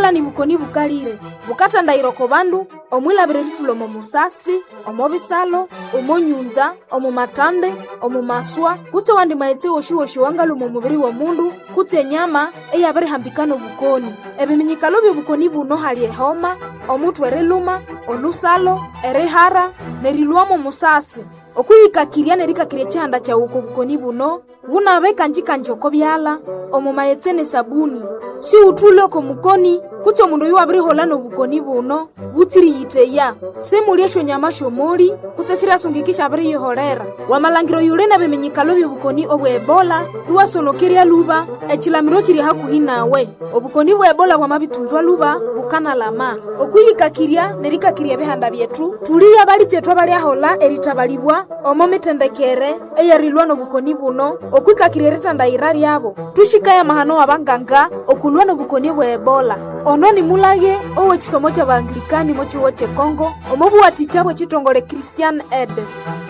Ebola ni bukoni bukalire bukatandaira ko bandu omwilabire litulo mu musasi omobisalo omonyunza omumatande omumaswa kutse wandi maite oshiwoshi wangalu mu mubiri wa mundu kutse nyama eyabere hambikano bukoni ebiminyikalo bukoni buno hali homa omutwe reluma olusalo erihara nerilwamo musasi okuyikakiria nerikakiria chihanda cha uko bukoni buno bunabeka njikanjoko byala omumayetsene sabuni si utulo ko mukoni kutse mundu yuwabiri holano bukoni buno butiri yiteya semuliesho nyama shomoli kutse shirasungikisha abiri yiholera wamalangiro yule na biminyikalo bukoni obwe Ebola duwasonokeria luba echilamiro chiri hakuhi nawe obukoni bwa Ebola bwamabitunzwa luba bukana lama okuyikakiria nerikakiria bihanda byetu tuliya bali chetwa bali ahola eritabalibwa omomitendekere eyarilwa no bukoni buno okwikakiria ritanda yabo tushikaya mahano wabanganga okulwa no bukoni bwa Ebola ono ni mulage owe chisomo cha Baanglikani mochiwo che Kongo omobu watichabo chitongole Christian Aid.